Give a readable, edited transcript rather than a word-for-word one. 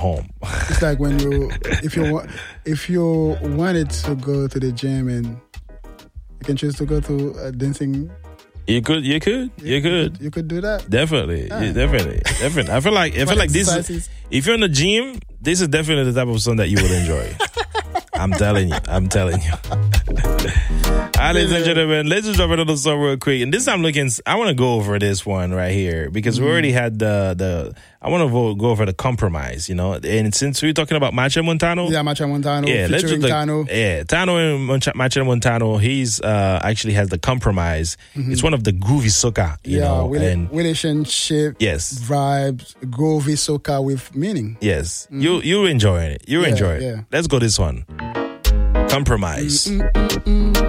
home. It's like when if you wanted to go to the gym and you can choose to go to a dancing. You could do that. Definitely. I feel like this. If you're in the gym, this is definitely the type of song that you will enjoy. I'm telling you. All right, ladies and gentlemen, let's just drop another song real quick. And this time, I want to go over this one right here because we already had the. I want to go over the Compromise, And since we're talking about Machel Montano, Machel Montano, featuring Tano. Tano and Machel Montano. He's actually has the Compromise. It's one of the groovy soca, relationship, vibes, groovy soca with meaning. Yes, you enjoy it. You enjoy it. Yeah. Let's go this one. Compromise.